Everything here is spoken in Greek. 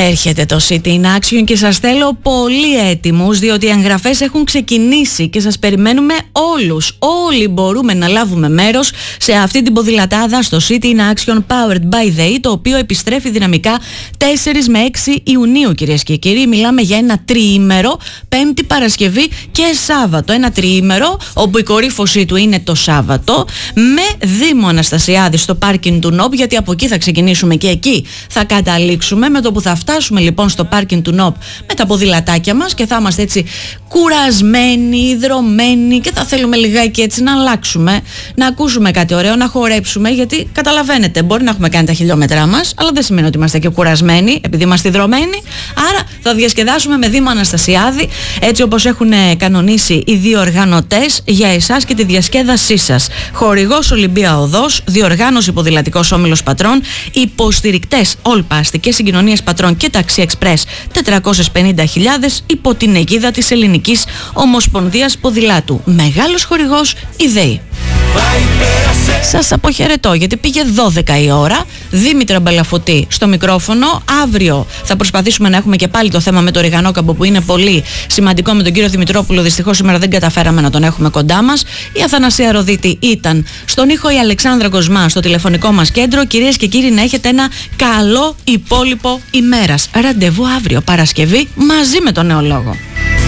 Έρχεται το City in Action και σας θέλω πολύ έτοιμους, διότι οι εγγραφές έχουν ξεκινήσει και σας περιμένουμε όλους. Όλοι μπορούμε να λάβουμε μέρος σε αυτή την ποδηλατάδα στο City in Action Powered by They, το οποίο επιστρέφει δυναμικά 4 με 6 Ιουνίου, κυρίες και κύριοι. Μιλάμε για ένα τριήμερο, Πέμπτη, Παρασκευή και Σάββατο. Ένα τριήμερο όπου η κορύφωσή του είναι το Σάββατο, με Δήμο Αναστασιάδη στο πάρκινγκ του ΝΟΠ, γιατί από εκεί θα ξεκινήσουμε και εκεί θα καταλήξουμε. Με το που θα φτάσουμε λοιπόν στο πάρκινγκ του ΝΟΠ με τα ποδηλατάκια μας και θα είμαστε έτσι κουρασμένοι, υδρωμένοι και θα θέλουμε λιγάκι έτσι να αλλάξουμε, να ακούσουμε κάτι ωραίο, να χορέψουμε, γιατί καταλαβαίνετε, μπορεί να έχουμε κάνει τα χιλιόμετρά μας, αλλά δεν σημαίνει ότι είμαστε και κουρασμένοι επειδή είμαστε υδρωμένοι. Άρα θα διασκεδάσουμε με Δήμο Αναστασιάδη, έτσι όπως έχουν κανονίσει οι διοργανωτές για εσάς και τη διασκέδασή σας. Χορηγός Ολυμπία Οδός, διοργάνωση Ποδηλατικός Όμιλος Πατρών, υποστηρικτές Όλπα, αστικές συγκοινωνίες Πατρών και Ταξί Εξπρές 450.000 υπό την αιγίδα της Ελληνικής Ομοσπονδίας Ποδηλάτου. Μεγάλος χορηγός η ΔΕΗ. Σας αποχαιρετώ, γιατί πήγε 12 η ώρα. Δήμητρα Μπαλαφωτή στο μικρόφωνο. Αύριο θα προσπαθήσουμε να έχουμε και πάλι το θέμα με το Ριγανόκαμπο, που είναι πολύ σημαντικό, με τον κύριο Δημητρόπουλο. Δυστυχώς σήμερα δεν καταφέραμε να τον έχουμε κοντά μας. Η Αθανασία Ροδίτη ήταν στον ήχο, η Αλεξάνδρα Κοσμά στο τηλεφωνικό μας κέντρο. Κυρίες και κύριοι, να έχετε ένα καλό υπόλοιπο ημέρας. Ραντεβού αύριο Παρασκευή μαζί με τον νεολόγο.